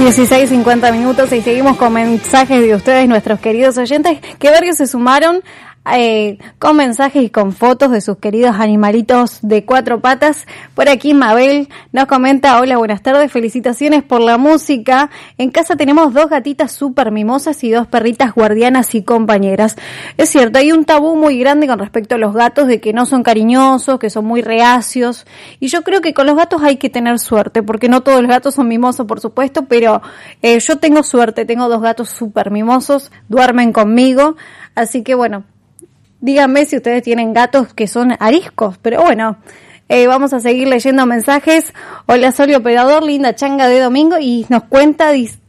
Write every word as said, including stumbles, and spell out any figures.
dieciséis cincuenta minutos y seguimos con mensajes de ustedes, nuestros queridos oyentes, que varios se sumaron eh, con mensajes y con fotos de sus queridos animalitos de cuatro patas. Por aquí Mabel nos comenta: hola, buenas tardes, felicitaciones por la música. En casa tenemos dos gatitas súper mimosas y dos perritas guardianas y compañeras. Es cierto, hay un tabú muy grande con respecto a los gatos, de que no son cariñosos, que son muy reacios, y yo creo que con los gatos hay que tener suerte, porque no todos los gatos son mimosos, por supuesto, pero eh, yo tengo suerte, tengo dos gatos súper mimosos, duermen conmigo, así que bueno, díganme si ustedes tienen gatos que son ariscos, pero bueno, eh, vamos a seguir leyendo mensajes. Hola, soy operador, linda changa de domingo, y nos cuenta,